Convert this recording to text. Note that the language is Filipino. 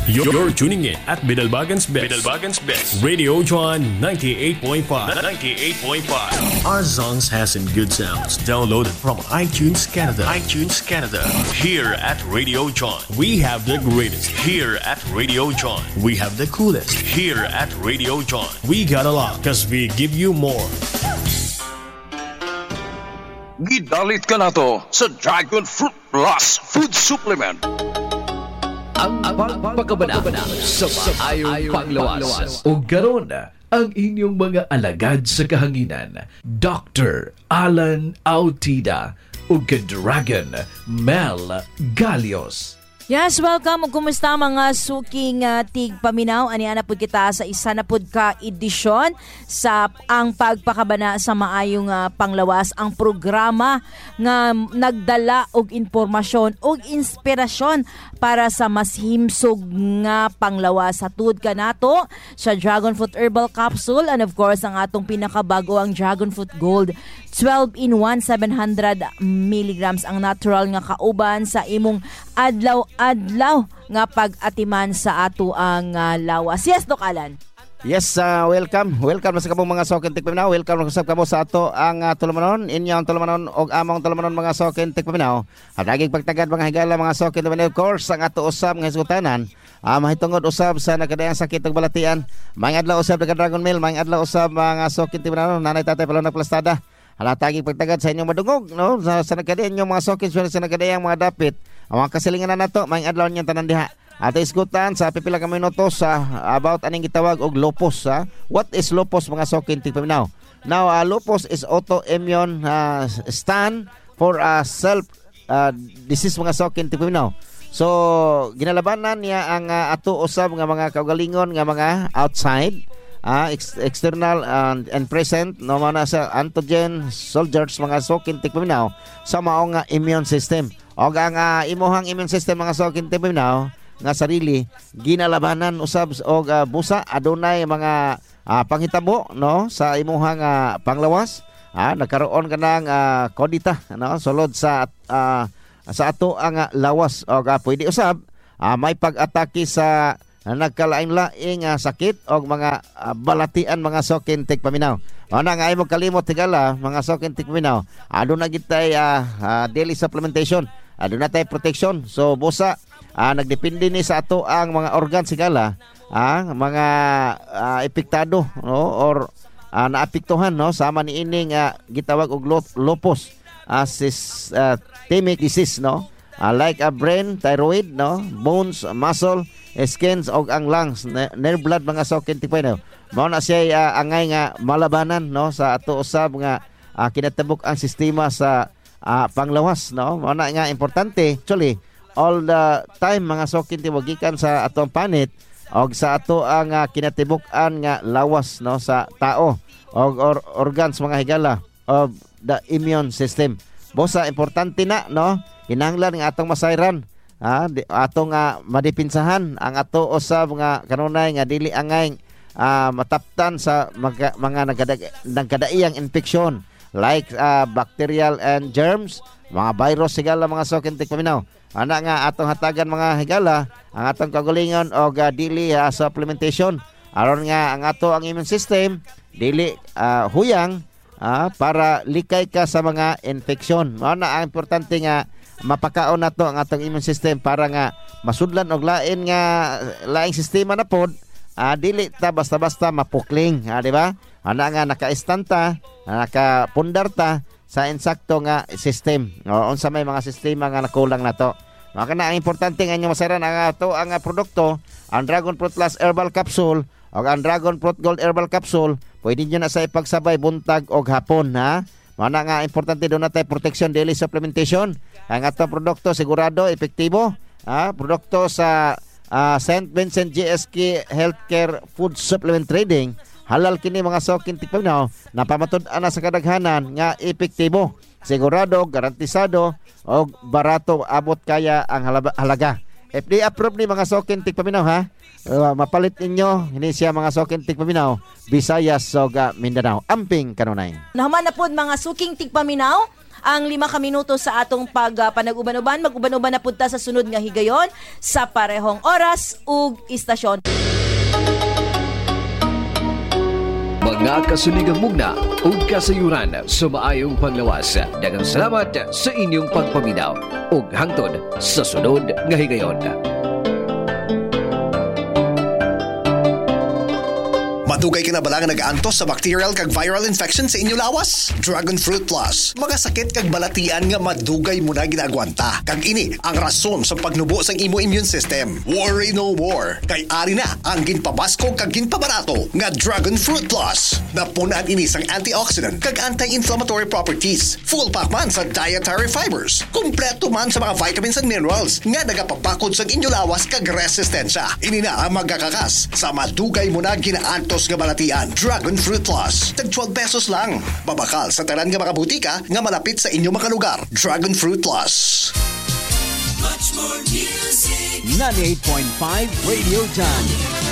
You're tuning in at Bidalbagan's Best. Radio John 98.5. Our songs has some good sounds. Downloaded from iTunes Canada. Here at Radio John, we have the greatest. Here at Radio John, we have the coolest. Here at Radio John, we got a lot because we give you more. Gidalit ka na to sa Dragon Fruit Plus Food Supplement. Ang pagpakabana sa maayong panglawas. O garon ang inyong mga alagad sa kahanginan, Dr. Alan Autida o Dragon Mel Galios. Yes, welcome. Kumusta mga suking tigpaminaw? Aniana po kita sa isa na po ka edisyon sa ang pagpakabana sa maayong panglawas. Ang programa nga nagdala og informasyon og inspirasyon para sa mas himsog nga panglawas. Satud ka nato sa Dragon Fruit Herbal Capsule and of course ang atong pinakabago ang Dragon Fruit Gold 12-in-1 700 milligrams ang natural nga kauban sa imong adlaw nga pag-atiman sa ato ang lawas. Yes, Doc Alan. Yes, welcome. Welcome sa kabong mga sokin tikpaminaw. Welcome sa kamo sa ato ang tulumanon. Inyong tulumanon og among tulumanon mga sokin tikpaminaw. At aging pagtagad mga higala mga sokin tikpaminaw. Of course, ang ato usab nga hisgutanan. Mahitungod usab sa nagkadayang sakit ug balatian. Mga adlaw usab daga Dragon Mill, mga adlaw usab mga sokin tikpaminaw. Nanay tatay pala nagplastada. Halataging pagtagad sa inyong madungog, no? Sa nagkadayang inyong mga sokin, sa nagkadayang mga dapit. Ang mga kasilingan na nato, mga adlaw niyang tanan diha. At isgutan sa pipila ka minutos about aning gitawag og lupus. What is lupus mga sokin tigpaminaw? Now, lupus is autoimmune stand for self disease mga sokin tigpaminaw. So, ginalabanan niya ang ato usab nga mga kaugalingon nga mga outside external and present no mana sa antigen soldiers mga sokin tikpaminaw sa mao nga immune system og ang imuhang immune system mga sokin tikpaminaw nga sarili ginalabanan usab og busa adunay mga panghitabo no sa imuhang panglawas nagkaroon ka ng kodita no sulod sa ato ang lawas og pwede usab may pag-atake sa nagkalain-laing sakit o mga balatian mga sokin tikpaminaw. Ana nga imong kalimot tigala mga sokin tikpaminaw. Aduna gitay daily supplementation. Aduna tay protection. So busa nagdepende ni sa ato ang mga organ sigala mga epektado no or naapektuhan no sama ni ining gitawag og lupus systemic disease no like a brain, thyroid no, bones, muscle, skins og ang lungs, nerve blood mga sokin tikpaminaw. Mao na siya angay nga malabanan no sa ato usab nga kinatabuk ang sistema sa panglawas no. Mao na nga importante actually all the time mga sokin tiwagikan sa atong panit og sa ato ang kinatibuk-an nga lawas no sa tao og organs mga higala of the immune system. Bosa importante na no kinahanglan nga atong masayran atong madipinsahan ang ato usab nga kanunay nga dili angay mataptan sa mga nagkadaiyang infeksyon like bacterial and germs, mga virus sigala mga sokin tikpaminaw. Ana nga atong hatagan mga higala ang atong kagalingon og dili supplementation aron nga ang ato ang immune system dili huyang para likay ka sa mga infeksyon. Mao na ang importante nga mapakaon nato ang atong immune system para nga masudlan og laing sistema na pod dili ta basta-basta mapukling di ba? Ana nga nakaistanta, nakapundar ta sa insakto nga system. Unsa may mga sistema nga nakulang nato. Maka na ang importante nga inyong masaran ang ato ang produkto, ang Dragon Fruit Plus Herbal Capsule o ang Dragon Fruit Gold Herbal Capsule. Pwede nyo na sa ipagsabay buntag o hapon Mana nga importante doon natin protection daily supplementation. Ang atong produkto sigurado epektibo. Produkto sa St. Vincent GSK Healthcare Food Supplement Trading. Halal kini mga sokin tikpaminaw na pamatud-an sa kadaghanan nga epektibo. Sigurado, garantisado o barato abot kaya ang halaga. FDA approved ni mga sokin tikpaminaw mapalit ninyo ini siya mga sokin tigpaminaw Visayas, Soga, Mindanao. Amping kanunay. Nahuman na po mga suking tigpaminaw ang 5 ka minuto sa atong panag-uban-uban. Mag-uban-uban na punta sa sunod nga higayon sa parehong oras ug istasyon. Mga kasuligang mugna ug kasayuran sa maayong panglawas. Daghang salamat sa inyong pagpaminaw ug hangtod sa sunod nga higayon. Madugay ka na bala nga nag-antos sa bacterial kag viral infection sa inyo lawas? Dragon Fruit Plus. Mga sakit kag balatian nga madugay mo na ginagwanta. Kag ini ang rason sa pagnubo sang imo immune system. Worry no more. Kay ari na ang ginpabasko kag ginpabarato nga Dragon Fruit Plus. Napunan ini sang antioxidant kag anti-inflammatory properties. Full pack man sa dietary fibers. Kompleto man sa mga vitamins and minerals nga nagapabakod sa inyo lawas kag resistensya. Ini na ang magkakakas sa madugay mo na ginaantos nga balatian. Dragon Fruit Plus. Tag 12 pesos lang. Babakal sa tanan nga mga butika nga malapit sa inyo mga lugar. Dragon Fruit Plus. Much more music. 98.5 Radio John.